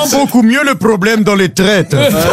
beaucoup mieux le problème dans les traites.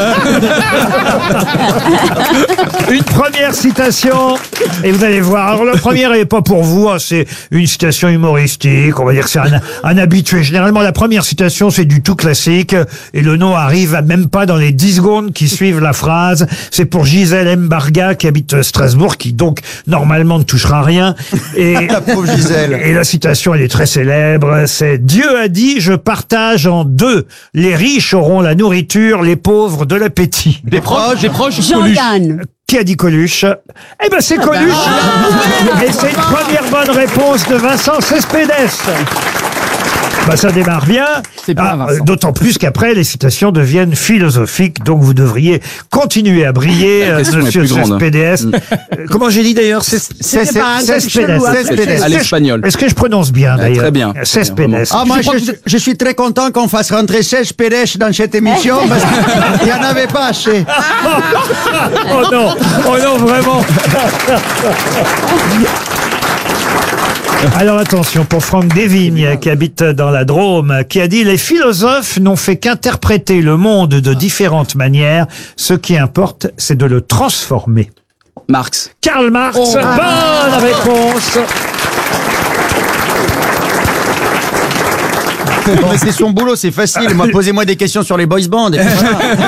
Une première citation, et vous allez voir. Alors, la première, elle n'est pas pour vous, hein, c'est une citation humoristique. On va dire que c'est un habitué. Généralement, la première citation, c'est du tout classique, et le nom arrive même pas dans les 10 secondes qui suivent la phrase. C'est pour Gisèle Mbarga, qui habite Strasbourg, qui donc, normalement, ne touchera rien. Et, La pauvre Gisèle. Et la citation, elle est très célèbre. C'est « Dieu a dit, je partage en deux. Les riches auront la nourriture, les pauvres de l'appétit. » Des proches. Jean-Yann. Qui a dit Coluche? Eh ben, c'est Coluche. Et c'est une première bonne réponse de Vincent Cespedes. Bah, ça démarre bien. C'est bien, Vincent. D'autant plus qu'après, les citations deviennent philosophiques. Donc, vous devriez continuer à briller, question est monsieur plus grande. Cespedes. Comment j'ai dit d'ailleurs? C'était pas un Cespedes. À l'espagnol. Est-ce que je prononce bien d'ailleurs? Très bien. Cespedes. Ah, moi, je suis très content qu'on fasse rentrer 16 Pérez dans cette émission parce qu'il n'y en avait pas assez. Oh non, vraiment. Alors attention, pour Franck Desvignes, qui habite dans la Drôme, qui a dit « Les philosophes n'ont fait qu'interpréter le monde de différentes manières. Ce qui importe, c'est de le transformer. Marx. » Karl Marx, bonne réponse. Non, mais c'est son boulot, c'est facile. Moi, posez-moi des questions sur les boys bands. Et puis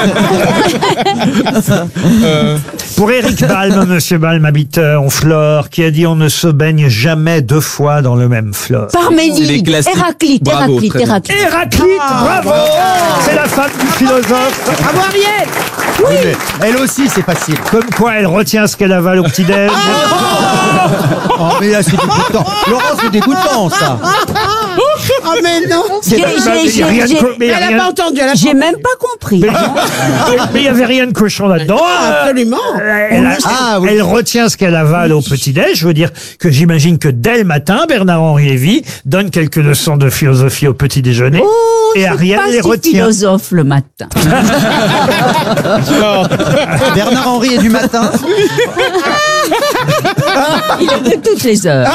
voilà. Pour Éric Balme, monsieur Balme habite Honfleur, qui a dit « On ne se baigne jamais deux fois dans le même fleuve. » C'est des Parménide. classiques. Héraclite. Bravo, très bien. Héraclite, bravo. C'est la femme du philosophe. Bravo, Ariel. Oui, mais elle aussi, c'est facile. Comme quoi elle retient ce qu'elle avale au petit-déj. Oh, mais là, c'est dégoûtant. Laurent, c'est dégoûtant, ça. Oh, mais non. Mais il y a rien de co- mais il y a Elle n'a rien- pas entendu. J'ai même pas compris. mais il y avait rien de cochon là-dedans. Absolument. Elle retient ce qu'elle avale au petit-déj. Je veux dire que j'imagine que dès le matin, Bernard-Henri Lévy donne quelques leçons de philosophie au petit-déjeuner. Et Ariel pas les si retient. philosophe le matin. Bernard-Henri est du matin. Il est de toutes les heures.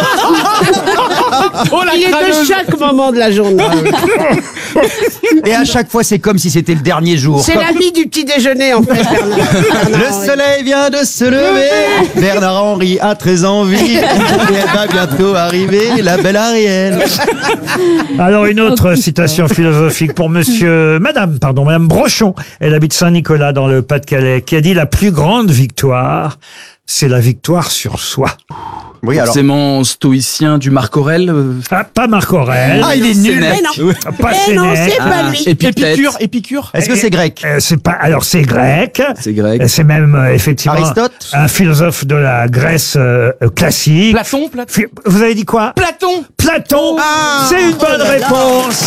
Il est de chaque moment de la journée. Et à chaque fois, c'est comme si c'était le dernier jour. C'est l'ami du petit déjeuner, en fait. Le soleil vient de se lever. Bernard-Henri a très envie. Et elle va bientôt arriver, la belle Ariel. Alors une autre citation philosophique pour Madame Brochon. Elle habite Saint-Nicolas dans le Pas-de-Calais, qui a dit « La plus grande victoire, c'est la victoire sur soi. » Oui, alors. Forcément stoïcien du Marc Aurèle. Ah, pas Marc Aurèle. Ah, il est nul. Sénèque. Pas non, Sénèque. c'est pas lui. Épicure. Épicure. Est-ce que c'est grec? C'est pas. Alors c'est grec. C'est grec. C'est même effectivement Aristote. un philosophe de la Grèce classique. Platon. Vous avez dit quoi? Platon. Platon. C'est une bonne réponse.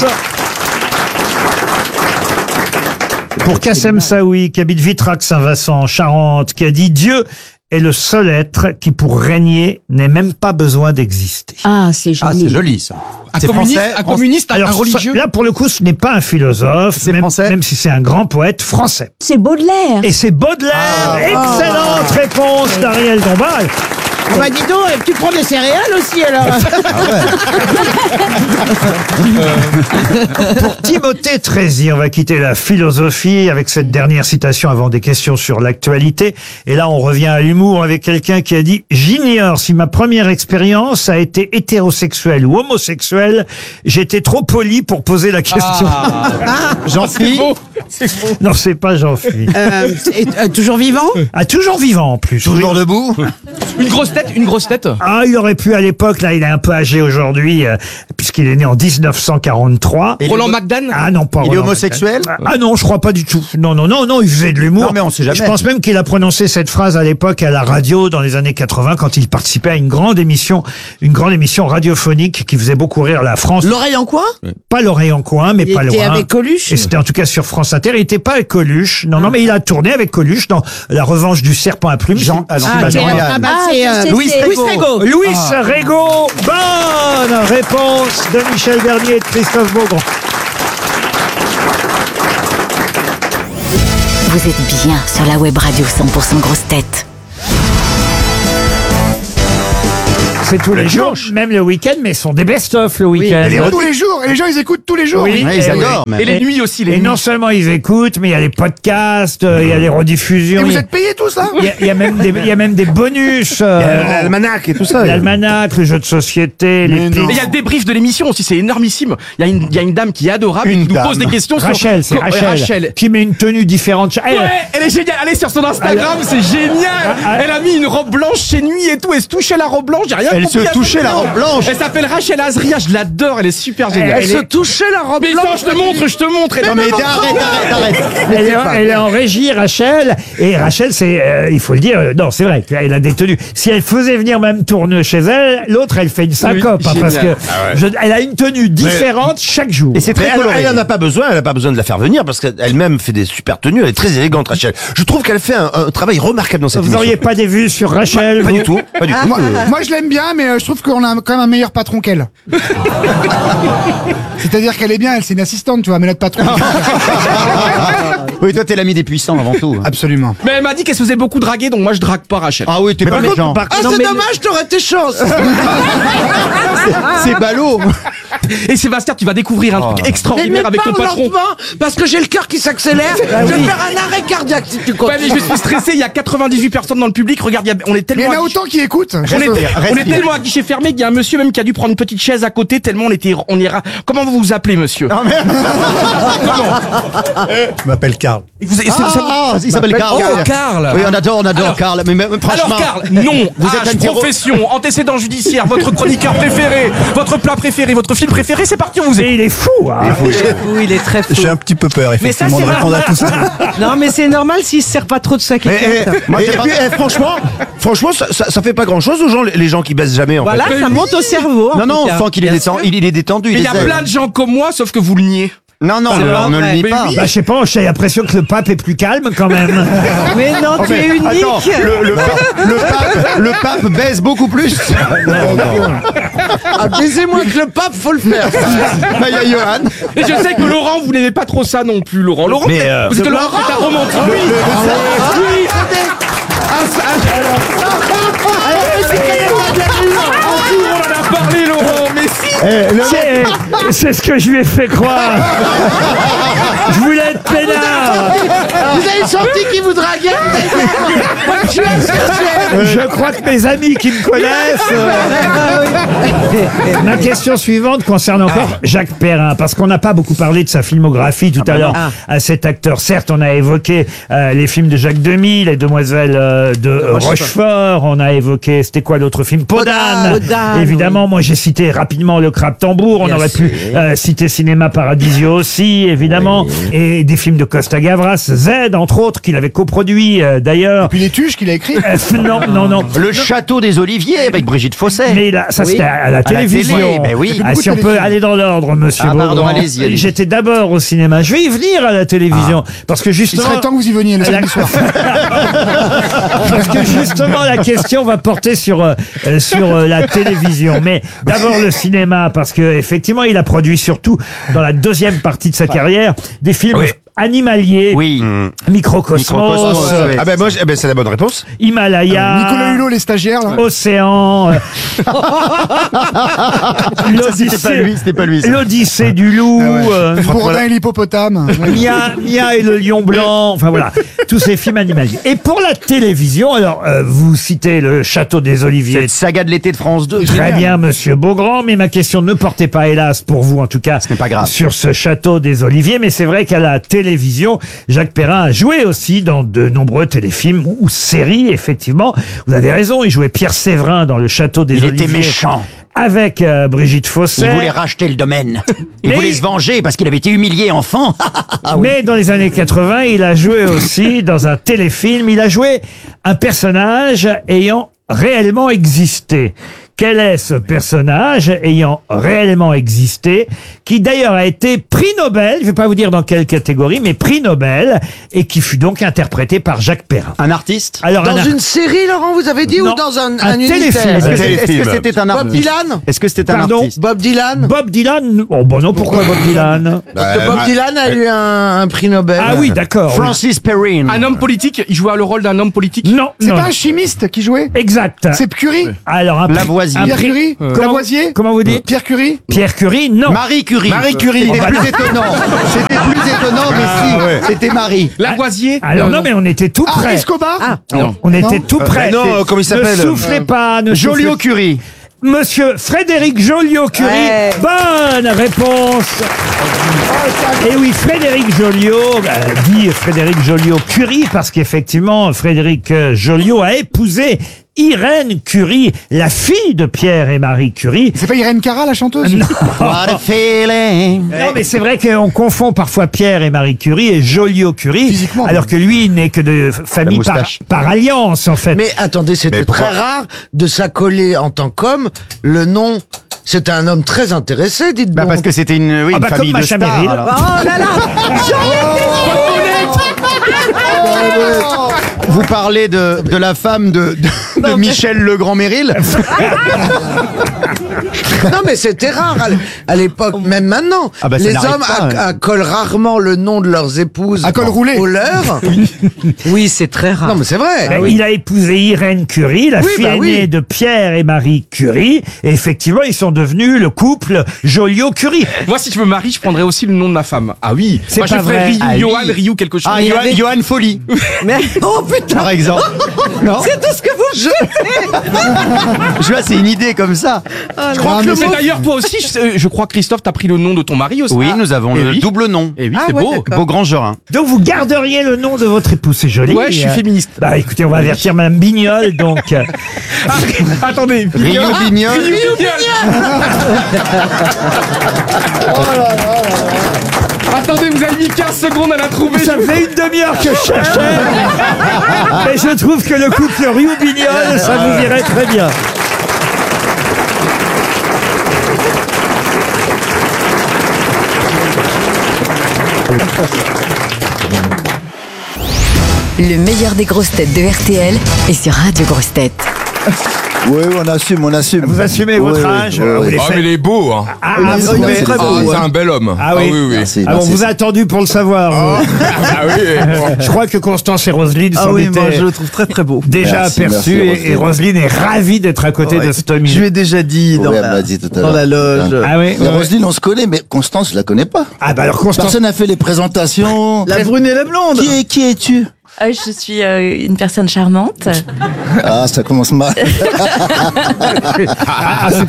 Pour Kassem Saoui, qui habite Vitrac-Saint-Vincent en Charente, qui a dit « Dieu est le seul être qui, pour régner, n'ait même pas besoin d'exister. » Ah, c'est joli. Ah, c'est joli, ça. Un C'est communiste, français. un communiste, un Alors, religieux. là, pour le coup, ce n'est pas un philosophe, C'est même, français même si c'est un grand poète français. C'est Baudelaire. Et c'est Baudelaire. Excellente réponse d'Ariel Dombal. Ah bah dis donc, tu prends des céréales aussi alors. Pour Timothée Trézy, on va quitter la philosophie avec cette dernière citation avant des questions sur l'actualité. Et là, on revient à l'humour avec quelqu'un qui a dit « J'ignore si ma première expérience a été hétérosexuelle ou homosexuelle. J'étais trop poli pour poser la question. Jean-Philippe. Non, c'est pas Jean-Philippe. Toujours vivant? Ah, toujours vivant en plus. Toujours debout. Une grosse tête. Ah, il aurait pu à l'époque, là, il est un peu âgé aujourd'hui, puisqu'il est né en 1943. Roland McDan. Ah non, pas Il est Roland homosexuel? McDan. Ah non, je crois pas du tout. Non, il faisait de l'humour. Non, mais on sait jamais. Je pense même qu'il a prononcé cette phrase à l'époque à la radio dans les années 80 quand il participait à une grande émission radiophonique qui faisait beaucoup rire la France. L'oreille en quoi? Pas l'oreille en coin, mais Il pas était loin. avec Coluche. Et c'était en tout cas sur France Inter. Il était pas avec Coluche. Non, mais il a tourné avec Coluche dans La Revanche du Serpent à plumes. Ah non, c'est pas Jean-Yann. c'est Louis Rego. Louis Rego, bonne réponse de Michel Bernier et de Christophe Beaugrand. Vous êtes bien sur la web radio 100% grosse tête. C'est tous les jours, même le week-end, mais ce sont des best-of le week-end. Tous les jours, et les gens ils écoutent tous les jours. Oui, Ouais, ils adorent. Et les nuits aussi, les Et nuits. non seulement ils écoutent, mais il y a les podcasts, il y a les rediffusions. Et il vous y a- êtes payés tous là? il y a même des bonus. L'almanach et tout ça. L'almanach, le jeu de société, les Mais quiz. non. Et il y a le débrief de l'émission aussi, c'est énormissime. Il y a une dame qui est adorable, qui nous pose des questions Rachel, c'est sur Rachel, qui met une tenue différente. Elle- Ouais, elle est géniale. Allez sur son Instagram, c'est génial. Elle a mis une robe blanche chez nuit et tout. Elle se touchait la robe blanche. J'ai rien Elle compris se à touchait ça. la robe blanche. Elle s'appelle Rachel Azria. Je l'adore. Elle est super géniale. Elle se touchait la robe Mais blanche. non, je te montre. Non mais arrête. Elle est en régie, Rachel. Et Rachel, c'est, il faut le dire, non, c'est vrai qu'elle a des tenues. Si elle faisait venir même tourner chez elle, l'autre, elle fait une syncope. Oui, parce que génial. elle a une tenue différente chaque jour. Et c'est très Elle coloré. n'en a pas besoin, elle n'a pas besoin de la faire venir parce qu'elle-même fait des super tenues, elle est très élégante, Rachel. Je trouve qu'elle fait un travail remarquable dans cette Vous émission. auriez pas des vues sur Rachel Pas vous du tout, pas du tout. Moi je l'aime bien, mais je trouve qu'on a quand même un meilleur patron qu'elle. C'est-à-dire qu'elle est bien, elle c'est une assistante, tu vois, mais notre patron. Oui, toi t'es l'ami des puissants avant tout. Absolument. Mais elle m'a dit qu'elle se faisait beaucoup draguer, donc moi je drague pas Rachel. Ah oui, t'es pas méchant. Ah, c'est dommage, t'aurais tes chances. C'est ballot. Et Sébastien, tu vas découvrir un truc Mais extraordinaire avec ton parle patron. lentement, parce que j'ai le cœur qui s'accélère. Je vais faire un arrêt cardiaque si tu Ouais, continues. mais je suis stressé. Il y a 98 personnes dans le public. Regarde, on est Mais il tellement. y en a autant qui écoutent. On est tellement à guichet fermé qu'il y a un monsieur même qui a dû prendre une petite chaise à côté tellement on ira. Comment vous vous appelez, monsieur? Je m'appelle Karl. Vous- c'est- Il s'appelle Karl. Oh, Karl. Oui, on adore Karl. Mais franchement. Alors Karl, non, Vous êtes âge, profession, antécédent judiciaire, votre chroniqueur préféré, votre plat préféré, votre film préféré, c'est parti, on vous Et écoute. il est fou, hein. Oui, il est très fou. J'ai un petit peu peur, effectivement, de répondre à tout ça. Non, mais c'est normal s'il se sert pas trop de sa cliquette. Et puis, franchement, ça fait pas grand-chose aux gens, les gens qui baissent jamais, en Voilà, fait. ça monte au cerveau. en Non, tout non, cas. on sent qu'il est Bien détendu. sûr. Il est détendu. Mais il y a zen. plein de gens comme moi, sauf que vous le niez. Non, on ne le vrai. nie Mais pas. oui. Bah, je sais pas, j'ai l'impression que le pape est plus calme quand même. Mais non, tu es unique. Attends, le pape baise beaucoup plus. Ah, baisez-moi que le pape, faut le faire. Bah, il y a Johan. Et je sais que Laurent, vous n'aimez pas trop ça non plus, Laurent. Laurent, Mais, vous êtes Laurent, c'est un romantique. Oui. On en a parlé, Laurent, mais si. C'est ce que je lui ai fait croire. Je voulais être peinard. Vous avez senti qu'il vous draguait? Tu as cherché. Je crois que mes amis qui me connaissent. Ma question suivante concerne encore Jacques Perrin, parce qu'on n'a pas beaucoup parlé de sa filmographie tout à l'heure à cet acteur. Certes, on a évoqué les films de Jacques Demy, Les Demoiselles de Rochefort. On a évoqué, c'était quoi l'autre film? Podane. Podane, Évidemment, moi j'ai cité rapidement Le Crabe Tambour. On aurait pu citer Cinéma Paradisio aussi, évidemment. Et des films de Costa Gavras, Z entre autres, qu'il avait coproduit d'ailleurs. Puis les tuches qu'il a écrit. Non. Le château des Oliviers avec Brigitte Fossé. Mais là, ça c'était à la télévision. télé, ben oui. Ah, si on peut aller dans l'ordre, monsieur Ah, pardon, Beaugrand. allez-y. J'étais d'abord au cinéma. Je vais y venir à la télévision. Parce que Il justement. serait temps que vous y veniez le samedi soir. Parce que justement, la question va porter sur la télévision. Mais d'abord le cinéma, parce que effectivement, il a produit surtout dans la deuxième partie de sa carrière des films animaliers. Oui. Microcosmos, Microcosmos, ouais. Ah ben moi, c'est la bonne réponse. Himalaya, Nicolas Hulot, les stagiaires, là. Océan, C'était pas lui. ça. l'Odyssée du loup, Bourdin et l'hippopotame. Mia et le lion blanc, enfin voilà, tous ces films animaliers. Et pour la télévision, alors vous citez le Château des Oliviers. Cette saga de l'été de France 2. Très bien, monsieur Beaugrand, mais ma question ne portait pas, hélas, pour vous en tout cas, n'est pas grave. sur ce Château des Oliviers, mais c'est vrai qu'à la télévision, Jacques Perrin a joué aussi dans de nombreux téléfilms ou séries, effectivement. Vous avez raison, il jouait Pierre Séverin dans le Château des Il Oliviers. était méchant. Avec Brigitte Fossé. Il voulait racheter le domaine. Il Mais- voulait se venger parce qu'il avait été humilié enfant. Mais dans les années 80, il a joué aussi dans un téléfilm. Il a joué un personnage ayant réellement existé. Quel est ce personnage ayant réellement existé, qui d'ailleurs a été prix Nobel, je ne vais pas vous dire dans quelle catégorie, mais prix Nobel, et qui fut donc interprété par Jacques Perrin. Un artiste. Alors, Dans un une série, Laurent, vous avez dit, Non, ou dans un téléfilm. unitaire? Est-ce que c'était un Bob artiste Dylan? Est-ce que c'était un Pardon artiste Bob Dylan? Bob Dylan. Oh bon non, pourquoi Bob Dylan? Parce que Bob Dylan a eu un prix Nobel. Ah oui, d'accord. oui. Francis Perrine. Un homme politique, il jouait le rôle d'un homme politique. Non, C'est non. pas un chimiste qui jouait? Exact. C'est Curie? Alors un prix- Lavoisier. Pierre Curie Lavoisier Comment vous dites? Pierre Curie Pierre Curie, non. Marie Curie. Marie Curie. C'était plus étonnant. C'était plus étonnant, mais si. C'était Marie. Lavoisier. Alors non, mais on était tout Ah, près. Escobar Non. On était tout près. non, comment il s'appelle Ne soufflez pas. Ne soufflez Joliot Curie. Monsieur Frédéric Joliot-Curie. Ouais. Bonne réponse. Et oui, Frédéric Joliot, dit Frédéric Joliot-Curie, parce qu'effectivement, Frédéric Joliot a épousé Irène Curie, la fille de Pierre et Marie Curie. C'est pas Irène Cara, la chanteuse? What a feeling. Non, mais c'est vrai qu'on confond parfois Pierre et Marie Curie et Joliot-Curie, Physiquement, alors que lui, il n'est que de famille par, moustache. par alliance, en fait. Mais attendez, c'était Mais pourquoi très rare de s'accoler en tant qu'homme le nom. C'était un homme très intéressé, dites Bah donc. parce que c'était une, oui, Ah une bah, famille comme de Macha stars. Meryl. alors. Oh là là. Vous parlez de la femme de Michel Legrand-Méril. Non, mais c'était rare à l'époque, même maintenant. Ah bah, ça les n'arrête hommes pas, ouais. accolent rarement le nom de leurs épouses À col roulé. au leur. Oui, c'est très rare. Non, mais c'est vrai. Il a épousé Irène Curie, la Oui, fille bah aînée oui. de Pierre et Marie Curie. Et effectivement, ils sont devenus le couple Joliot-Curie. Moi, si je me marie, je prendrais aussi le nom de ma femme. Ah oui. C'est Moi, je pas ferais vrai. Ryu, Ah oui. Johan, Ryu, quelque chose. Ah, Johan Folly, Mais oh putain, par exemple. Non, c'est tout ce que vous je vois, c'est une idée comme ça. Je crois que c'est d'ailleurs toi aussi. Je crois, Christophe, t'as pris le nom de ton mari aussi. Oui, nous avons Et le oui. double nom. Et oui, Ah c'est ouais, beau. d'accord. Beaugrand-Gerin. Donc vous garderiez le nom de votre épouse, c'est joli. Ouais, je suis féministe. Bah écoutez, on va avertir Madame Bignol, donc. Ah, attendez. Rio Bignol. Attendez, vous avez mis 15 secondes à la trouver. Ça faisait une demi-heure que je cherchais. Mais je trouve que le couple Rio-Bignol, ça vous irait très bien. Le meilleur des grosses têtes de RTL est sur Radio Grosses Têtes. Oui, on assume, on assume. Vous assumez votre Oui, oui, âge oui, vous oui. les Ah, faites- mais il est beau, hein. Ah, Oui, vous oui, trouvez- c'est très beau. C'est un bel homme. Ah oui. Merci, Ah, on merci. vous a attendu pour le savoir. vous. Ah oui. Je crois que Constance et Roselyne Ah s'en oui, moi étaient je le trouve très très beau. déjà Merci, aperçus merci, et Roselyne est ravie d'être à côté de cet homme. Je lui ai déjà dit dans, Oui, elle me l'a dit tout à dans l'heure. la loge. Ah oui. Mais Roselyne, on se connaît, mais Constance, je la connais pas. Ah bah alors Constance. Personne n'a fait les présentations. La brune et la blonde. Qui es-tu? Je suis une personne charmante. Ah, ça commence mal. Ah, c'est